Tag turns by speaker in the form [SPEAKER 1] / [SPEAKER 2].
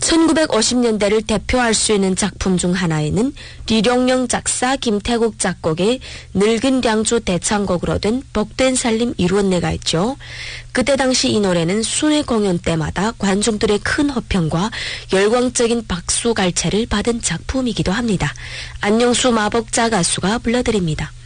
[SPEAKER 1] 1950년대를 대표할 수 있는 작품 중 하나에는 리룡령 작사 김태국 작곡의 늙은 량조 대창곡으로 된 복된 살림 이루었네가 있죠. 그때 당시 이 노래는 순회 공연 때마다 관중들의 큰 호평과 열광적인 박수 갈채를 받은 작품이기도 합니다. 안녕수 마복자 가수가 불러드립니다.